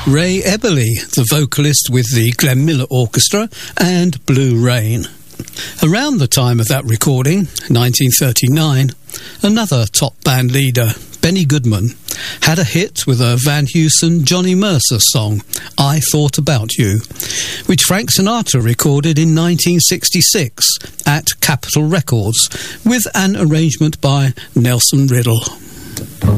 Ray Eberly, the vocalist with the Glenn Miller Orchestra and Blue Rain. Around the time of that recording, 1939, another top band leader, Benny Goodman, had a hit with a Van Heusen Johnny Mercer song, I Thought About You, which Frank Sinatra recorded in 1966 at Capitol Records with an arrangement by Nelson Riddle.